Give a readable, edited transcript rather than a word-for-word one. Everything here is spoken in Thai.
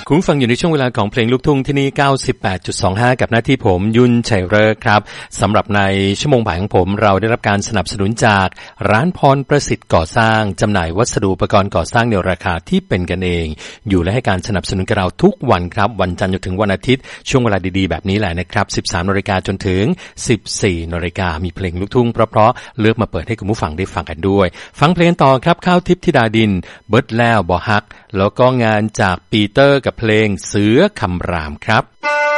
คุณฟังอยู่ในช่วงเวลาของเพลงลูกทุ่งที่นี่ 98.25 กับหน้าที่ผมยุ่นชัยเลิศครับสำหรับในชั่วโมงบ่ายของผมเราได้รับการสนับสนุนจากร้านพรประสิทธิ์ก่อสร้างจำหน่ายวัสดุอุปกรณ์ก่อสร้างในราคาที่เป็นกันเองอยู่และให้การสนับสนุนกับเราทุกวันครับวันจันทร์จนถึงวันอาทิตย์ช่วงเวลาดีๆแบบนี้แหละนะครับ 13:00 นจนถึง 14:00 นมีเพลงลูกทุ่งเพราะๆเลือกมาเปิดให้คุณผู้ฟังได้ฟังกันด้วยฟังเพลงต่อครับข้าวทิพย์ธิดาดินเบิดแล้วบ่ฮักแล้วก็งานจากปีเตอร์กับเพลงเสือคำรามครับ